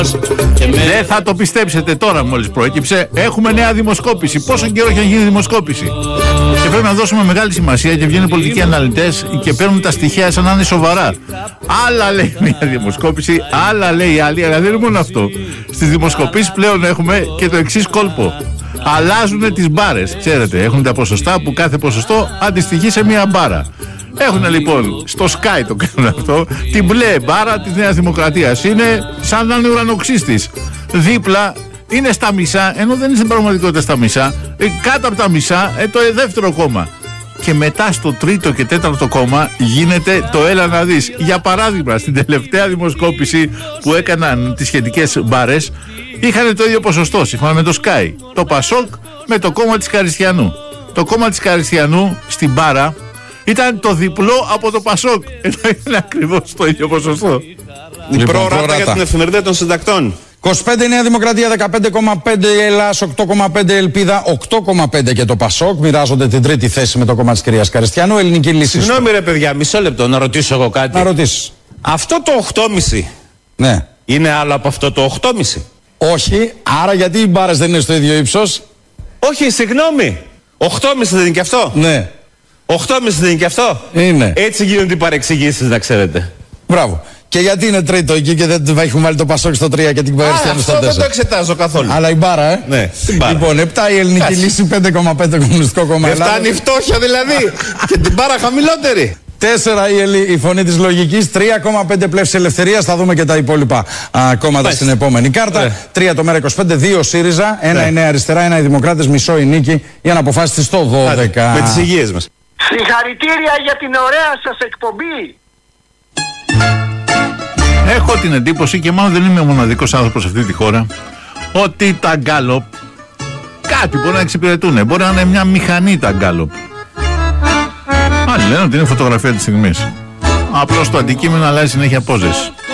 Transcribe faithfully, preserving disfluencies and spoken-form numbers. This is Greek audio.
Δεν θα το πιστέψετε τώρα, μόλις προέκυψε. Έχουμε νέα δημοσκόπηση. Πόσο καιρό έχει γίνει δημοσκόπηση? Και πρέπει να δώσουμε μεγάλη σημασία και βγαίνουν πολιτικοί αναλυτές και παίρνουν τα στοιχεία σαν να είναι σοβαρά. Άλλα λέει μια δημοσκόπηση, άλλα λέει άλλη. Αλλά δεν είναι μόνο αυτό. Στις δημοσκοπήσεις πλέον έχουμε και το εξής κόλπο. Αλλάζουν τις μπάρες. Ξέρετε, έχουν τα ποσοστά που κάθε ποσοστό αντιστοιχεί σε μια μπάρα. Έχουν λοιπόν στο Sky το κάνουν αυτό, την μπλε μπάρα της Νέας Δημοκρατίας. Είναι σαν να είναι ουρανοξύστης. Δίπλα είναι στα μισά, ενώ δεν είναι στην πραγματικότητα στα μισά. Ε, κάτω από τα μισά ε, το δεύτερο κόμμα. Και μετά στο τρίτο και τέταρτο κόμμα γίνεται το έλα να δεις. Για παράδειγμα, στην τελευταία δημοσκόπηση που έκαναν τις σχετικές μπάρες, είχαν το ίδιο ποσοστό σύμφωνα με το Sky. Το Πασόκ με το κόμμα της Καριστιανού. Το κόμμα της Καριστιανού στην μπάρα ήταν το διπλό από το Πασόκ. Ενώ είναι ακριβώς το ίδιο ποσοστό. Η προοράτα για την εφημερίδα των συντακτών. είκοσι πέντε Νέα Δημοκρατία, δεκαπέντε κόμμα πέντε Ελλάς, οκτώ κόμμα πέντε Ελπίδα, οκτώ κόμμα πέντε και το Πασόκ. Μοιράζονται την τρίτη θέση με το κόμμα της κυρίας Καριστιανού. Ελληνική λύση. Συγγνώμη ρε παιδιά, μισό λεπτό να ρωτήσω εγώ κάτι. Να ρωτήσεις. Αυτό το οκτώ κόμμα πέντε Ναι. είναι άλλο από αυτό το οκτώ κόμμα πέντε? Όχι, άρα γιατί οι μπάρες δεν είναι στο ίδιο ύψος? Όχι, συγγνώμη. οκτώ κόμμα πέντε δεν είναι και αυτό? Ναι. οκτώ κόμμα πέντε δεν είναι και αυτό? Είναι. Έτσι γίνονται οι παρεξηγήσεις, να ξέρετε. Μπράβο. Και γιατί είναι τρίτο εκεί και δεν έχουν βάλει το Πασόκ στο τρία και την Καριστιανού στο τέσσερα? Αυτό δεν το εξετάζω καθόλου. Αλλά η μπάρα, ε. Ναι, την μπάρα. Λοιπόν, επτά η Ελληνική Κάτσε. Λύση, πέντε κόμμα πέντε Κομμουνιστικό Κόμμα Δεν Ελλάδας. φτάνει η φτώχεια δηλαδή. Και την μπάρα χαμηλότερη. τέσσερα η, Ελλη... η Φωνή της Λογικής, τρία κόμμα πέντε Πλεύση Ελευθερίας. Θα δούμε και τα υπόλοιπα α, κόμματα Μάλιστα. στην επόμενη κάρτα. Ε. τρία το Μέρα είκοσι πέντε, δύο ΣΥΡΙΖΑ, ένα Ε. η Νέα Αριστερά, ένα οι Δημοκράτες, μισό η Νίκη για να αποφάσισε στο δώδεκα. Με τις υγείες μας. Συγχαρητήρια για την ωραία σας εκπομπή. Έχω την εντύπωση, και μάλλον δεν είμαι ο μοναδικός άνθρωπος σε αυτή τη χώρα, ότι τα γκάλοπ κάτι μπορεί να εξυπηρετούν. Μπορεί να είναι μια μηχανή τα γκάλοπ. Άλλοι λένε ότι είναι φωτογραφία της στιγμής. Απλώς το αντικείμενο αλλάζει συνέχεια πόζες.